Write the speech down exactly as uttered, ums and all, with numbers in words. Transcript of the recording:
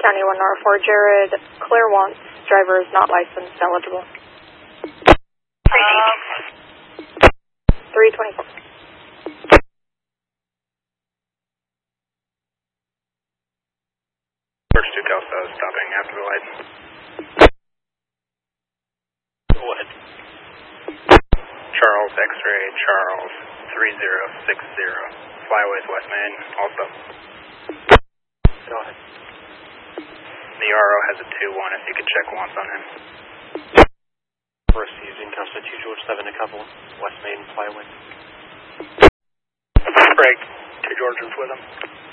County one R four, Jared Clairwant, driver is not licensed, eligible. Um, three twenty-four. First two Kelso stopping after the light. Go ahead. Charles X-ray, Charles, three zero six zero. Flyways West Main, also. Go ahead. The R O has a two one if you could check once on him. First using Constant two George seven to couple, West Main Flyway. Break, two Georges with him.